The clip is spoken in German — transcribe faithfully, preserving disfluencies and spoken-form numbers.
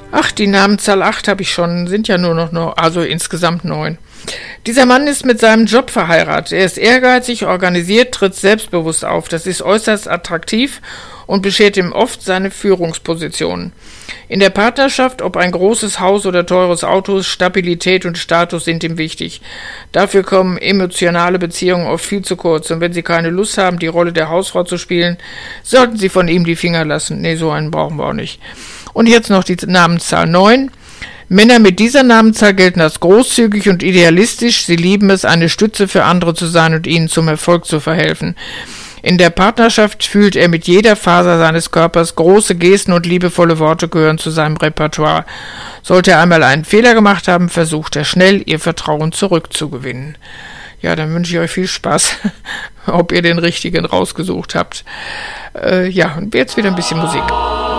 Ach, die Namenszahl acht habe ich schon, sind ja nur noch, noch, also insgesamt neun. Dieser Mann ist mit seinem Job verheiratet. Er ist ehrgeizig, organisiert, tritt selbstbewusst auf. Das ist äußerst attraktiv und beschert ihm oft seine Führungspositionen. In der Partnerschaft, ob ein großes Haus oder teures Auto, Stabilität und Status sind ihm wichtig. Dafür kommen emotionale Beziehungen oft viel zu kurz. Und wenn Sie keine Lust haben, die Rolle der Hausfrau zu spielen, sollten Sie von ihm die Finger lassen. Nee, so einen brauchen wir auch nicht. Und jetzt noch die Namenszahl neun. Männer mit dieser Namenszahl gelten als großzügig und idealistisch. Sie lieben es, eine Stütze für andere zu sein und ihnen zum Erfolg zu verhelfen. In der Partnerschaft fühlt er mit jeder Faser seines Körpers, große Gesten und liebevolle Worte gehören zu seinem Repertoire. Sollte er einmal einen Fehler gemacht haben, versucht er schnell, ihr Vertrauen zurückzugewinnen. Ja, dann wünsche ich euch viel Spaß, ob ihr den richtigen rausgesucht habt. Äh, ja, und jetzt wieder ein bisschen Musik.